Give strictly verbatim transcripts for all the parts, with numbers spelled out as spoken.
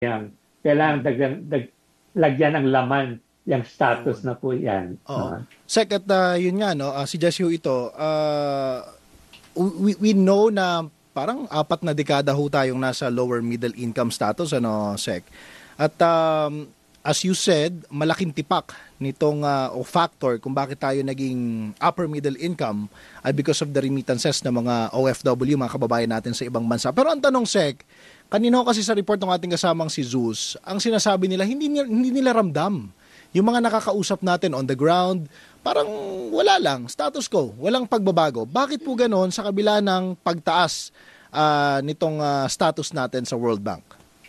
yan. Kailangan dagdag, dag, lagyan ng laman yung status Yun. na po yan. Oo. Uh, Sec, at ah, yun nga, no, ah, si Jesse Hu ito, ah, we, we know na parang apat na dekada ho tayong nasa lower middle income status, ano, Sec. At um, as you said, malaking tipak nitong ah, o factor kung bakit tayo naging upper middle income ay because of the remittances ng mga O F W, mga kababayan natin sa ibang bansa. Pero ang tanong, Sec, kanino kasi sa report ng ating kasamang si Zeus, ang sinasabi nila, hindi, ni- hindi nila ramdam. Yung mga nakakausap natin on the ground, parang wala lang, status quo, walang pagbabago. Bakit po ganon sa kabila ng pagtaas ah, nitong ah, status natin sa World Bank?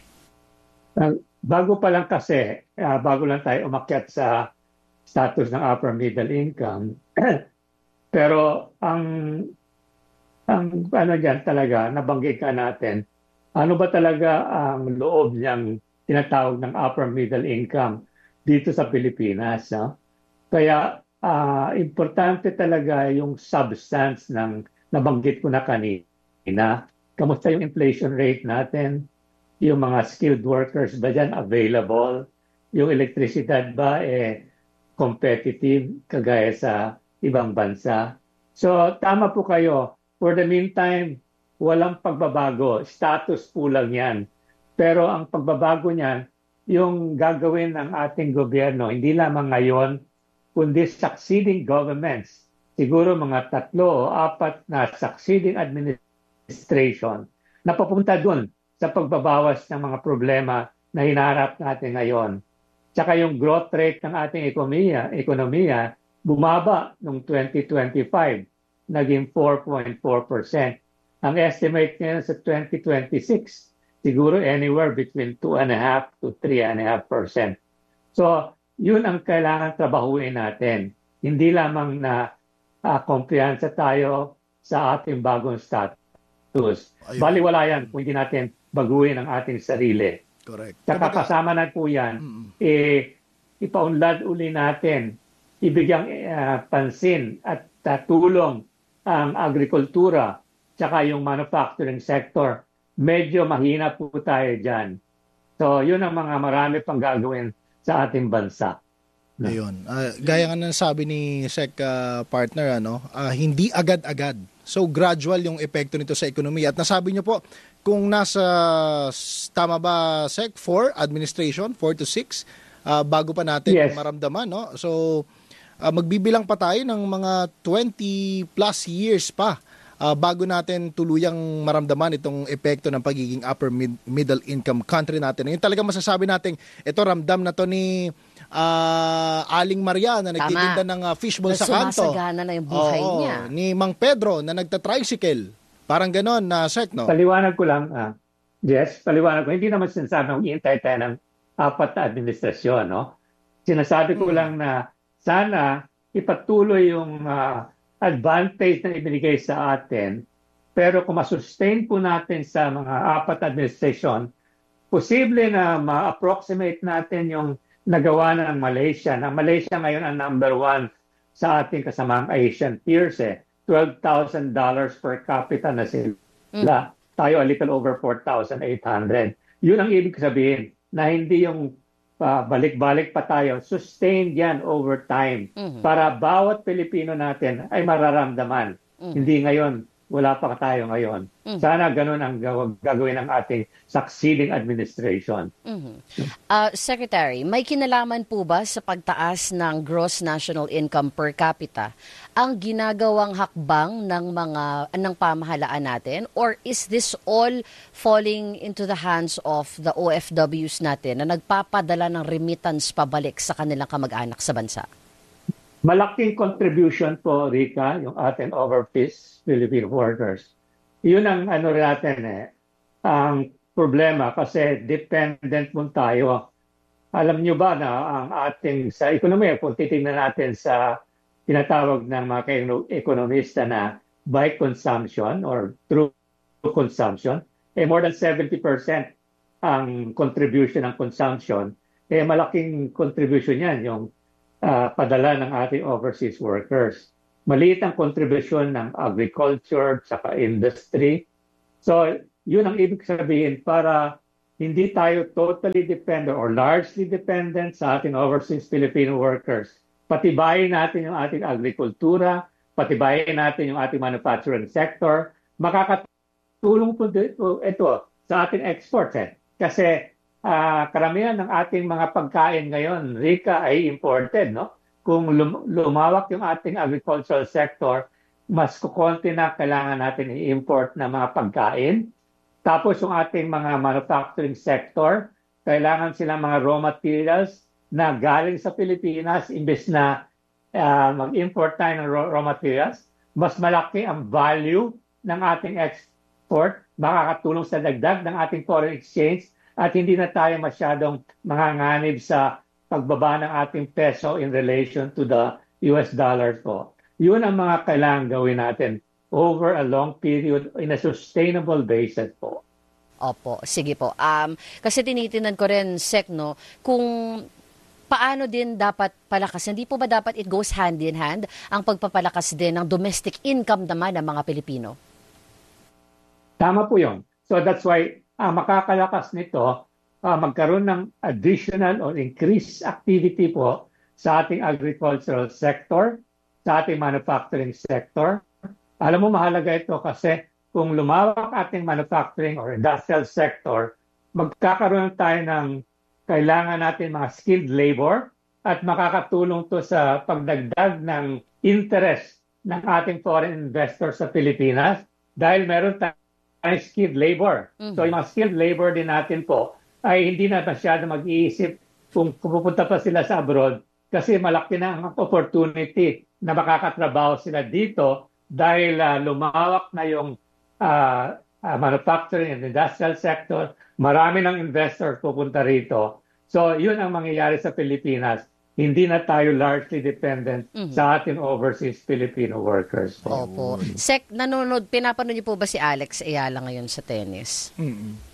uh, bago pa lang kasi, uh, bago lang tayo umakyat sa status ng upper middle income, pero ang ang ano diyan talaga, nabanggit ka natin, ano ba talaga ang loob niyang tinatawag ng upper middle income dito sa Pilipinas? No? Kaya ah, importante talaga yung substance ng nabanggit ko na kanina. Kamusta yung inflation rate natin? Yung mga skilled workers ba dyan available? Yung elektrisidad ba eh competitive kagaya sa ibang bansa? So tama po kayo. For the meantime, walang pagbabago. Status po lang yan. Pero ang pagbabago niyan, yung gagawin ng ating gobyerno, hindi lamang ngayon, kundi succeeding governments. Siguro mga tatlo o apat na succeeding administration na papunta dun sa pagbabawas ng mga problema na hinaharap natin ngayon. Tsaka yung growth rate ng ating ekonomiya, ekonomiya bumaba noong twenty twenty-five, naging four point four percent. Ang estimate ngayon sa twenty twenty-six, siguro anywhere between two point five to three point five percent. So, yun ang kailangan trabahuin natin. Hindi lamang na uh, kumpiyansa tayo sa ating bagong status. Ayun. Baliwala yan kung hindi natin baguhin ang ating sarili. Correct. Saka Kumbaga, kasama na po yan, mm, eh, ipaunlad uli natin, ibigyang uh, pansin at uh, tulong ang agrikultura tsaka yung manufacturing sector. Medyo mahina po tayo dyan. So, yun ang mga marami pang gagawin sa ating bansa. ayun. Ah, gaya nga ng sabi ni Sec ah, partner, ano, ah, hindi agad-agad. So gradual yung epekto nito sa ekonomiya. At nasabi niyo po, kung nasa, tama ba Sec, four administration, four to six, ah, bago pa natin Yes. maramdaman, no? So ah, magbibilang pa tayo ng mga twenty plus years pa ah, bago natin tuluyang maramdaman itong epekto ng pagiging upper mid- middle income country natin. Yung talagang masasabi natin, ito ramdam na to ni ah, Aling Maria na nagtitinda ng ah, fishball Na sa kanto. sumasagana na yung buhay Oo, niya. ni Mang Pedro na nagta-tricycle. Parang ganon na Sec, no? Paliwanag ko lang, ah, Jess, paliwanag ko, hindi naman sinasabi ng iintay tayo ng apat na administrasyon, no? Sinasabi ko Hmm. lang na sana ipatuloy yung ah, advantage na ibinigay sa atin, pero kung masustain po natin sa mga apat na administrasyon, posible na ma-approximate natin yung nagawa ng Malaysia. Na Malaysia ngayon ang number one sa ating kasamang Asian peers. Eh. twelve thousand dollars per capita na sila. Tayo a little over four thousand eight hundred. Yun ang ibig sabihin na hindi yung uh, balik-balik pa tayo. Sustained yan over time para bawat Pilipino natin ay mararamdaman. Hindi ngayon, wala pa tayo ngayon. Sana ganun ang gaw- gagawin ng ating succeeding administration. Uh, Secretary, may kinalaman po ba sa pagtaas ng gross national income per capita ang ginagawang hakbang ng mga ng pamahalaan natin, or is this all falling into the hands of the O F Ws natin na nagpapadala ng remittance pabalik sa kanilang kamag-anak sa bansa? Malaking contribution po, Rika, yung ating overseas Philippine workers. Yun ang ano rin natin eh, ang problema kasi dependent po tayo. Alam nyo ba na ang ating sa ekonomiya, kung titingnan natin sa tinatawag ng mga ekonomista na by consumption or through consumption, eh more than seventy percent ang contribution ng consumption, eh malaking contribution yan yung Uh, padala ng ating overseas workers. Maliit ang contribution ng agriculture saka industry. So, yun ang ibig sabihin para hindi tayo totally dependent or largely dependent sa ating overseas Filipino workers. Patibayin natin yung ating agrikultura, patibayin natin yung ating manufacturing sector, makakatulong po dito, ito sa ating exports. Eh. Kasi uh, karamihan ng ating mga pagkain ngayon, Rika, ay imported. No? Kung lum- lumawak yung ating agricultural sector, mas kukonti na kailangan natin i-import na mga pagkain. Tapos yung ating mga manufacturing sector, kailangan sila mga raw materials na galing sa Pilipinas imbes na uh, mag-import tayo ng raw, raw materials. Mas malaki ang value ng ating export, makakatulong sa dagdag ng ating foreign exchange at hindi na tayo masyadong manganganib sa pagbaba ng ating peso in relation to the U S dollar po. Yun ang mga kailangan gawin natin over a long period in a sustainable basis po. Opo, sige po. Um, kasi tinitinan ko rin, Sec, no, kung paano din dapat palakas. Hindi po ba dapat it goes hand in hand ang pagpapalakas din ng domestic income naman ng mga Pilipino? Tama po yun. So that's why uh, makakalakas nito, uh, magkaroon ng additional or increased activity po sa ating agricultural sector, sa ating manufacturing sector. Alam mo, mahalaga ito kasi kung lumawak ating manufacturing or industrial sector, magkakaroon tayo ng kailangan natin mga skilled labor at makakatulong to sa pagdagdag ng interest ng ating foreign investors sa Pilipinas dahil meron tayong skilled labor. Mm-hmm. So yung mga skilled labor din natin po ay hindi na masyado mag-iisip kung pupunta pa sila sa abroad kasi malaki na ang opportunity na makakatrabaho sila dito dahil uh, lumawak na yung uh, uh, manufacturing and industrial sector, marami ng investors pupunta rito. So yun ang mangyayari sa Pilipinas. Hindi na tayo largely dependent mm-hmm. sa ating overseas Filipino workers. Po. Opo. Sec, nanonood, pinapanood niyo po ba si Alex Ayala ngayon sa tennis? Mm-hmm.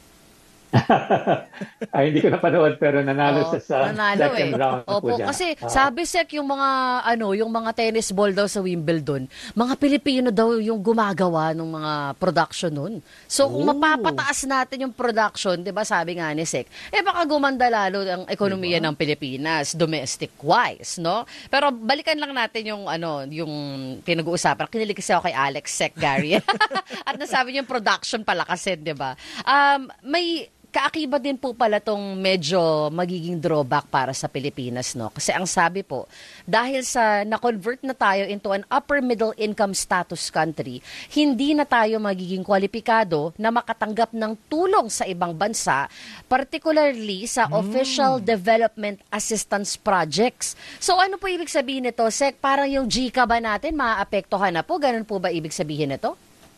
Ay, hindi ko napanood pero nanalo oh, siya sa nanalo second eh. round. Opo, po siya. Kasi uh, sabi Sec yung mga ano, yung mga tennis ball daw sa Wimbledon, mga Pilipino daw yung gumagawa ng mga production nun. So kung oh. mapapataas natin yung production, 'di ba, sabi nga ni Sec, eh baka gumanda lalo ang ekonomiya diba? ng Pilipinas domestic wise, no? Pero balikan lang natin yung ano, yung pinag-uusapan. Kinilig kasi ako kay Alex Sec Gary. At nasabi niyo yung production palakasin, 'di ba? Um, may kaakibat din po pala tong medyo magiging drawback para sa Pilipinas, no? Kasi ang sabi po, dahil sa na-convert na tayo into an upper middle income status country, hindi na tayo magiging kwalipikado na makatanggap ng tulong sa ibang bansa, particularly sa mm. official development assistance projects. So ano po ibig sabihin nito, Sec? Parang yung G C A ba natin maaapektuhan na po? Ganun po ba ibig sabihin nito?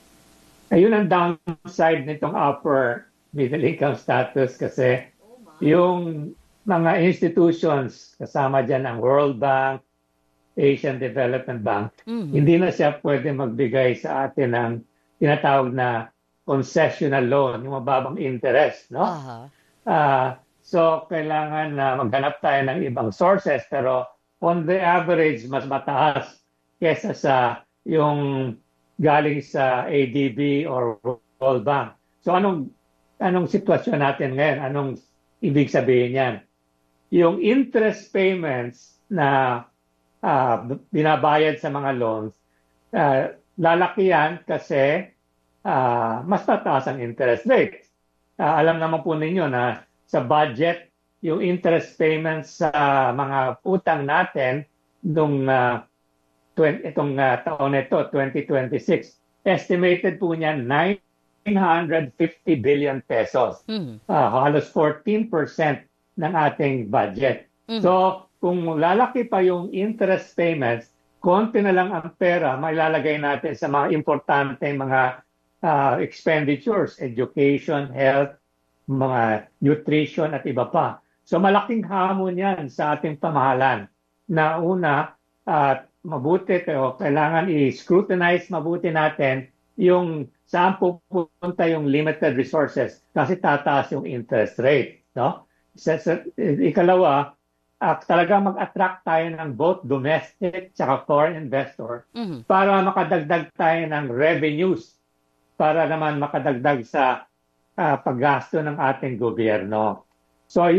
Ayun ang downside nitong upper middle income status kasi yung mga institutions, kasama dyan ang World Bank, Asian Development Bank, mm-hmm. hindi na siya pwede magbigay sa atin ng tinatawag na concessional loan, yung mababang interest. No? Uh-huh. Uh, so, kailangan na maghanap tayo ng ibang sources, pero on the average, mas mataas kesa sa yung galing sa A D B or World Bank. So, anong Anong sitwasyon natin ngayon? Anong ibig sabihin yan? Yung interest payments na uh, binabayad sa mga loans, uh, lalaki yan kasi uh, mas mataas ang interest rate. Uh, alam naman po ninyo na sa budget, yung interest payments sa mga utang natin nung uh, twenty, itong uh, taon nito, twenty twenty-six, estimated po niya nine hundred fifty billion pesos. Mm-hmm. Uh, halos fourteen percent ng ating budget. Mm-hmm. So, kung lalaki pa yung interest payments, konti na lang ang pera mailalagay natin sa mga importante mga uh, expenditures, education, health, mga nutrition at iba pa. So, malaking hamon yan sa ating pamahalaan. Na una, uh, mabuti, pero kailangan i-scrutinize mabuti natin yung saan pupunta yung limited resources kasi tataas yung interest rate. No? Sa, sa, ikalawa, uh, talaga mag-attract tayo ng both domestic at foreign investor mm-hmm. para makadagdag tayo ng revenues para naman makadagdag sa ah, paggasto ng ating gobyerno. So